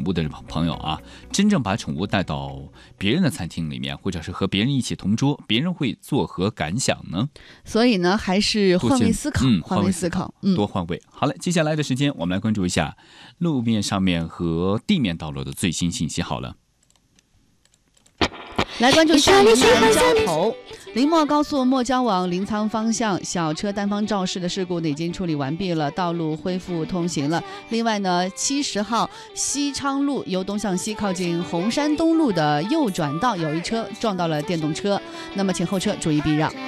物的朋友啊，真正把宠物带到别人的餐厅里面，或者是和别人一起同桌，别人会作何感想呢？ 所以呢，还是换位思考，换位思考， 多换位。好了，接下来的时间我们来关注一下路面上面和地面道路的最新信息。好了， 来关注一下云南交头林墨高速墨江往临沧方向小车单方肇事的事故已经处理完毕了，道路恢复通行了。另外呢，70号西昌路由东向西靠近红山东路的右转道有一车撞到了电动车，那么请后车注意避让。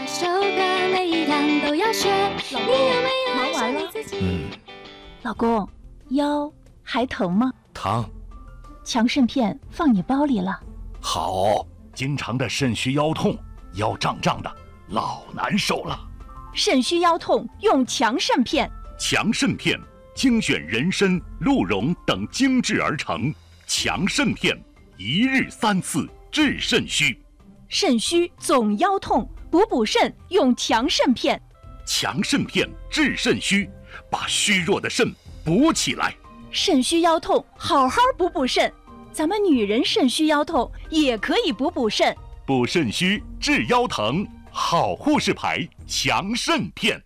忙完了。老公，腰还疼吗？ 疼。 强肾片放你包里了。 好，经常的肾虚腰痛，腰胀胀的，老难受了。 肾虚腰痛用强肾片。 强肾片精选人参、鹿茸等精制而成，强肾片一日3次治肾虚。 肾虚总腰痛，补肾用强肾片。 强肾片治肾虚，把虚弱的肾补起来。 肾虚腰痛，好好补肾。咱们女人肾虚腰痛也可以补肾。 补肾虚治腰疼，好护士牌强肾片。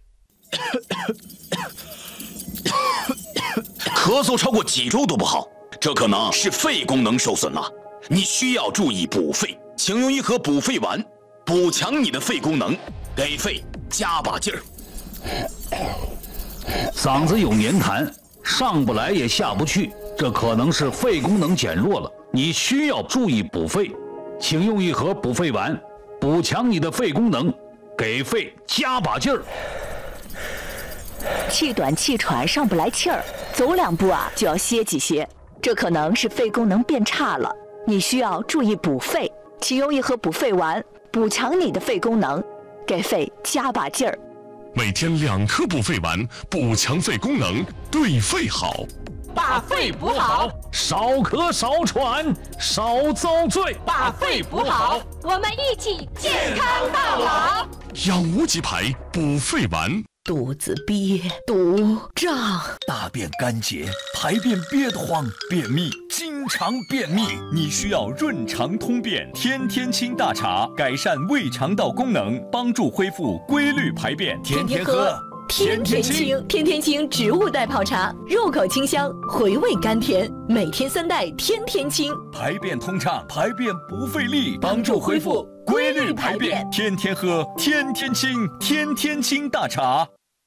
咳嗽超过几周都不好，这可能是肺功能受损了，你需要注意补肺。请用一盒补肺丸，补强你的肺功能，给肺加把劲儿。 嗓子有黏痰，上不来也下不去，这可能是肺功能减弱了，你需要注意补肺。请用一盒补肺丸，补强你的肺功能，给肺加把劲儿。 气短气喘上不来气儿，走2步就要歇几歇，这可能是肺功能变差了，你需要注意补肺。请用一盒补肺丸，补强你的肺功能，给肺加把劲儿。 每天2颗补肺丸，补强肺功能，对肺好。 把肺补好， 少咳少喘少遭罪。 把肺补好，我们一起健康到老。 养无极牌补肺丸。 肚子憋、堵、胀， 大便干结，排便憋得慌，便秘，经常便秘，你需要润肠通便天天清大茶，改善胃肠道功能，帮助恢复规律排便，天天喝。 天天清，天天清植物代泡茶，入口清香，回味甘甜，每天3袋，天天清， 排便通畅，排便不费力，帮助恢复规律排便，天天喝，天天清，天天清大茶。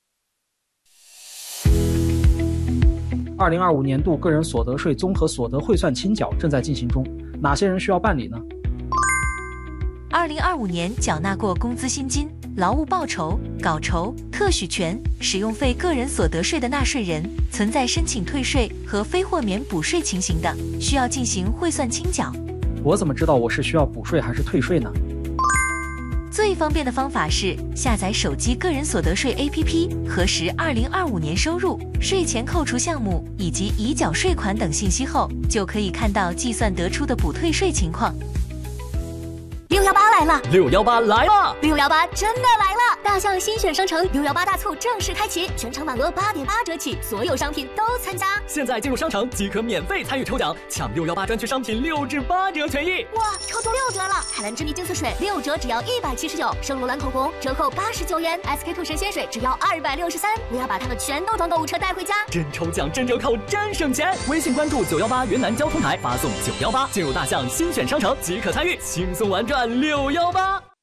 2025年度个人所得税综合所得汇算清缴正在进行中，哪些人需要办理呢 ？2025年缴纳过工资薪金、劳务报酬、稿酬、特许权、使用费个人所得税的纳税人，存在申请退税和非豁免补税情形的，需要进行汇算清缴。 我怎么知道我是需要补税还是退税呢？ 最方便的方法是下载手机个人所得税 APP， 核实2025年收入、税前扣除项目以及已缴税款等信息后，就可以看到计算得出的补退税情况。 618来了 ，618来了 ，618真的来了！大象新选商城618大促正式开启，全场满额8.8折起，所有商品都参加。 现在进入商城即可免费参与抽奖，抢618专区商品6至8折权益！ 哇，抽中6折了！海蓝之谜净色水6折只要179，圣罗兰口红折扣89元，SK2神仙水只要263。我要把它们全都装购物车带回家。 真抽奖，真折扣，真省钱！微信关注918云南交通台，发送918进入大象新选商城即可参与，轻松玩转618。